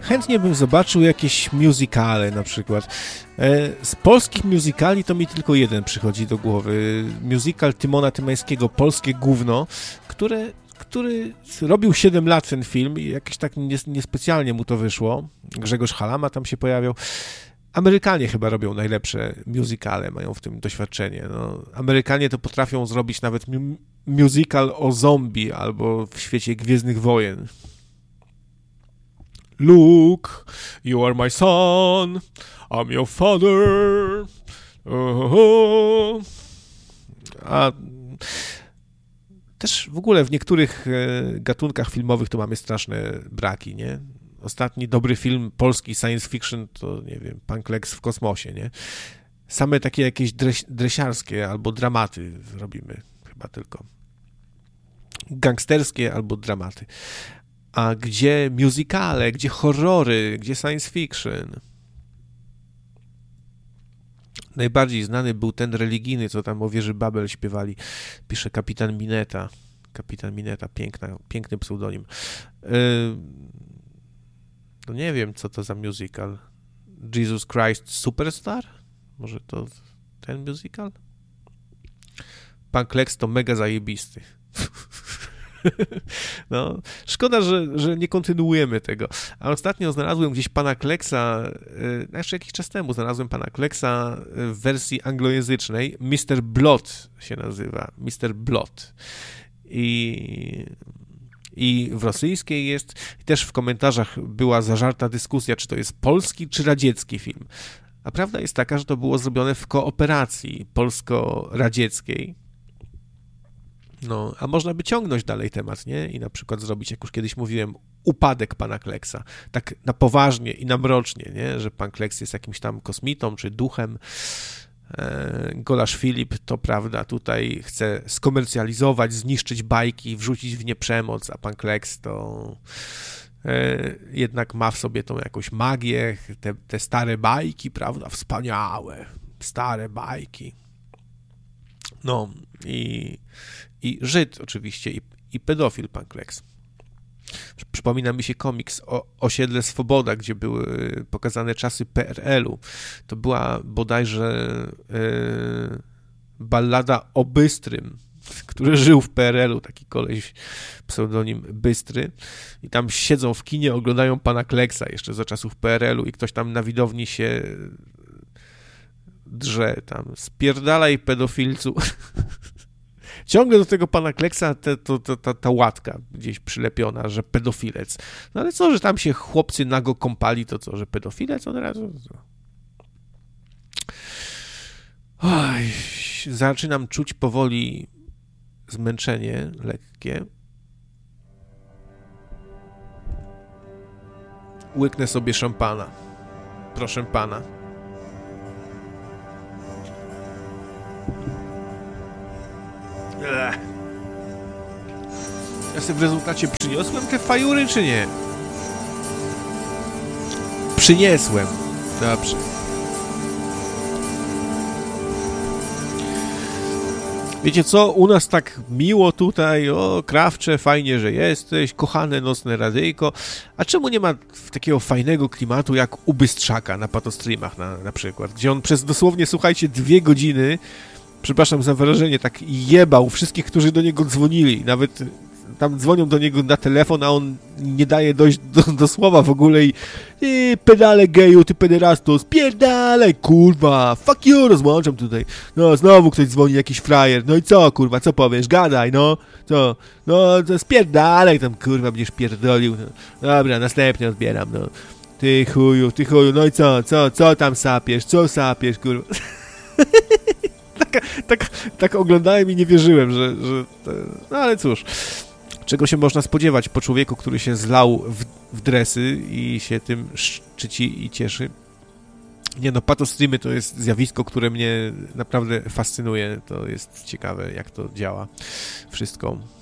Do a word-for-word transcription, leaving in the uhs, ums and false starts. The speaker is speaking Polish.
chętnie bym zobaczył jakieś musicale na przykład. Z polskich musicali to mi tylko jeden przychodzi do głowy. Musical Tymona Tymańskiego, Polskie Gówno, które, który robił siedem lat ten film i jakieś tak niespecjalnie mu to wyszło. Grzegorz Halama tam się pojawiał. Amerykanie chyba robią najlepsze musicale, mają w tym doświadczenie. No, Amerykanie to potrafią zrobić nawet mu- musical o zombie albo w świecie Gwiezdnych Wojen. Luke, you are my son, I'm your father. Uh-huh. A też w ogóle w niektórych gatunkach filmowych to mamy straszne braki, nie? Ostatni dobry film polski science fiction to, nie wiem, Pan Kleks w kosmosie, nie? Same takie jakieś dreś, dresiarskie albo dramaty robimy chyba tylko. Gangsterskie albo dramaty. A gdzie musicale, gdzie horrory, gdzie science fiction? Najbardziej znany był ten religijny, co tam o wieży Babel śpiewali. Pisze Kapitan Mineta. Kapitan Mineta, piękna, piękny pseudonim. Yy, no nie wiem, co to za musical. Jesus Christ Superstar? Może to ten musical? Pan Kleks to mega zajebisty. No, szkoda, że, że nie kontynuujemy tego. A ostatnio znalazłem gdzieś Pana Kleksa, yy, jeszcze jakiś czas temu znalazłem Pana Kleksa w wersji anglojęzycznej. mister Blood się nazywa. mister Blood. I, I w rosyjskiej jest. I też w komentarzach była zażarta dyskusja, czy to jest polski, czy radziecki film. A prawda jest taka, że to było zrobione w kooperacji polsko-radzieckiej. No, a można by ciągnąć dalej temat, nie? I na przykład zrobić, jak już kiedyś mówiłem, upadek Pana Kleksa. Tak na poważnie i na mrocznie, nie? Że Pan Kleks jest jakimś tam kosmitą czy duchem. E, Golasz Filip, to prawda, tutaj chce skomercjalizować, zniszczyć bajki, wrzucić w nie przemoc, a Pan Kleks to e, jednak ma w sobie tą jakąś magię, te, te stare bajki, prawda? Wspaniałe, stare bajki. No i, i Żyd oczywiście i, i pedofil Pan Kleks. Przypomina mi się komiks o Osiedle Swoboda, gdzie były pokazane czasy P R L-u. To była bodajże yy, ballada o Bystrym, który żył w P R L-u, taki koleś, pseudonim Bystry. I tam siedzą w kinie, oglądają Pana Kleksa jeszcze za czasów P R L-u i ktoś tam na widowni się drze tam. Spierdalaj, pedofilcu. Ciągle do tego Pana Kleksa te, to, to, ta, ta łatka gdzieś przylepiona, że pedofilec. No ale co, że tam się chłopcy nago kąpali, to co, że pedofilec od razu? Oj, zaczynam czuć powoli zmęczenie lekkie. Łyknę sobie szampana. Proszę Pana. Ech. Ja sobie w rezultacie przyniosłem te fajury, czy nie? Przyniosłem. Dobrze. Wiecie co? U nas tak miło tutaj, o, Krawcze, fajnie, że jesteś, kochane nocne radyjko. A czemu nie ma takiego fajnego klimatu jak u Bystrzaka na Patostreamach na, na przykład, gdzie on przez dosłownie, słuchajcie, dwie godziny, przepraszam za wyrażenie, tak jebał wszystkich, którzy do niego dzwonili. Nawet tam dzwonią do niego na telefon, a on nie daje dojść do, do słowa w ogóle i yy, pedale geju, ty pederasto, spierdalaj, kurwa, fuck you, rozłączam tutaj. No, znowu ktoś dzwoni, jakiś frajer, no i co, kurwa, co powiesz, gadaj, no, co, no, to spierdalaj tam, kurwa, będziesz pierdolił, no. Dobra, następnie odbieram, no. Ty chuju, ty chuju, no i co, co, co tam sapiesz, co sapiesz, kurwa. tak, tak, tak oglądałem i nie wierzyłem, że, że to, no ale cóż. Czego się można spodziewać po człowieku, który się zlał w, w dresy i się tym szczyci i cieszy. Nie no, patostreamy to jest zjawisko, które mnie naprawdę fascynuje. To jest ciekawe, jak to działa wszystko.